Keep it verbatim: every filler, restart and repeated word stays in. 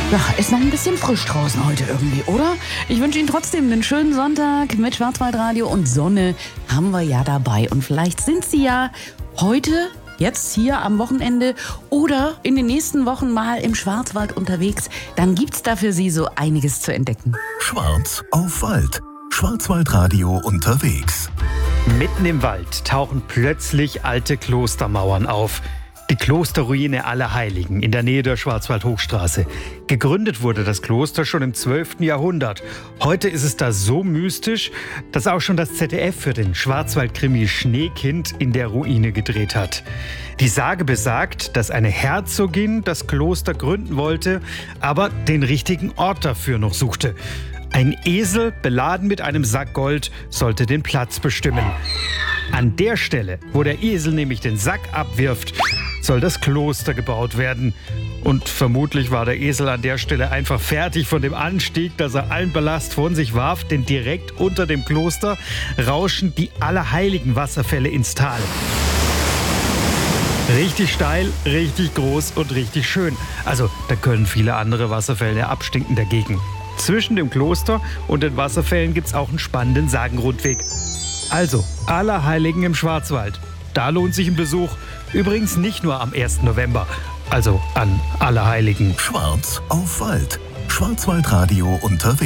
Ja, ist noch ein bisschen frisch draußen heute irgendwie, oder? Ich wünsche Ihnen trotzdem einen schönen Sonntag mit Schwarzwaldradio und Sonne haben wir ja dabei. Und vielleicht sind Sie ja heute, jetzt hier am Wochenende oder in den nächsten Wochen mal im Schwarzwald unterwegs. Dann gibt's da für Sie so einiges zu entdecken. Schwarz auf Wald. Schwarzwaldradio unterwegs. Mitten im Wald tauchen plötzlich alte Klostermauern auf. Die Klosterruine Allerheiligen in der Nähe der Schwarzwaldhochstraße. Gegründet wurde das Kloster schon im zwölften Jahrhundert. Heute ist es da so mystisch, dass auch schon das Z D F für den Schwarzwaldkrimi Schneekind in der Ruine gedreht hat. Die Sage besagt, dass eine Herzogin das Kloster gründen wollte, aber den richtigen Ort dafür noch suchte. Ein Esel, beladen mit einem Sack Gold, sollte den Platz bestimmen. An der Stelle, wo der Esel nämlich den Sack abwirft, soll das Kloster gebaut werden. Und vermutlich war der Esel an der Stelle einfach fertig von dem Anstieg, dass er allen Ballast von sich warf, denn direkt unter dem Kloster rauschen die Allerheiligen Wasserfälle ins Tal. Richtig steil, richtig groß und richtig schön. Also da können viele andere Wasserfälle abstinken dagegen. Zwischen dem Kloster und den Wasserfällen gibt es auch einen spannenden Sagenrundweg. Also, Allerheiligen im Schwarzwald. Da lohnt sich ein Besuch. Übrigens nicht nur am ersten November. Also an Allerheiligen. Schwarz auf Wald. Schwarzwaldradio unterwegs.